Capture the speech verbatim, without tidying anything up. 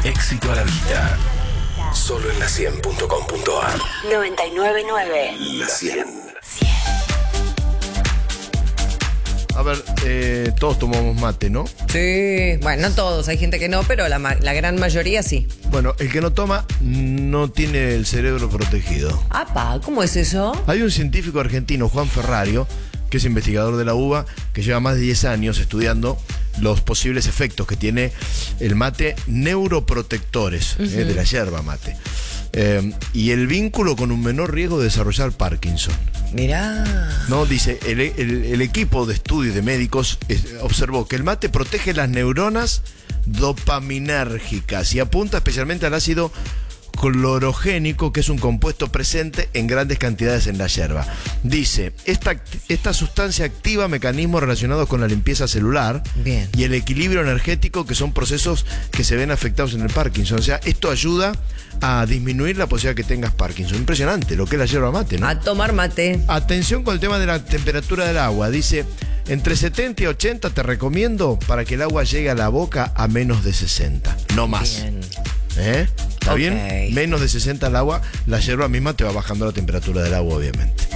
Éxito a la vista. Solo en la cien punto com punto a r. noventa y nueve punto nueve. La cien. A ver, eh, todos tomamos mate, ¿no? Sí, bueno, no todos, hay gente que no, pero la, ma- la gran mayoría sí. Bueno, el que no toma no tiene el cerebro protegido. Apa, ¿cómo es eso? Hay un científico argentino, Juan Ferrario, que es investigador de la UBA, que lleva más de diez años estudiando los posibles efectos que tiene el mate neuroprotectores, uh-huh. eh, de la yerba mate. Eh, y el vínculo con un menor riesgo de desarrollar Parkinson. Mirá. No, dice, el, el, el equipo de estudio de médicos es, observó que el mate protege las neuronas dopaminérgicas y apunta especialmente al ácido clorogénico, que es un compuesto presente en grandes cantidades en la yerba. Dice, esta, esta sustancia activa mecanismos relacionados con la limpieza celular. Bien. Y el equilibrio energético, que son procesos que se ven afectados en el Parkinson. O sea, esto ayuda a disminuir la posibilidad que tengas Parkinson. Impresionante lo que es la yerba mate, ¿no? A tomar mate. Atención con el tema de la temperatura del agua. Dice, entre setenta y ochenta te recomiendo para que el agua llegue a la boca a menos de sesenta. No más. Bien. ¿Eh? ¿Está Ok. bien? Menos de sesenta el agua, la yerba misma te va bajando la temperatura del agua, obviamente.